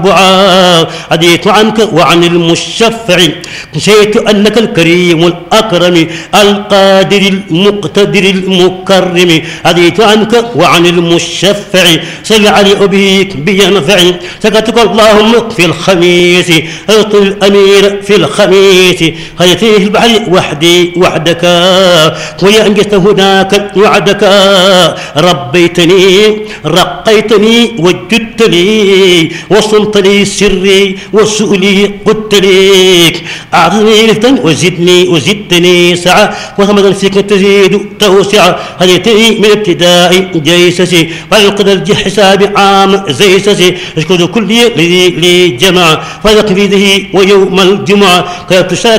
عديت عنك وعن المشفع نسيت أنك الكريم الأكرم القادر المقتدر المكرم عديت عنك وعن المشفع صل علي أبيك بينفع سكتك اللهم في الخميس ألط الأمير في الخميس خيتيه البحر وحدك ويا أنجزت هناك وعدك ربيتني رقيتني وجدت لي وصلت لي سري وسؤلي قلت ليك أعطني رفتا وزدتني سعة وثمدا فيك تزيد توسع هديتني من ابتداء جيسسي فالقد الحساب عام زيسسي اشكر كل لي جمع فلق فيه ويوم الجمعة كيف تشاك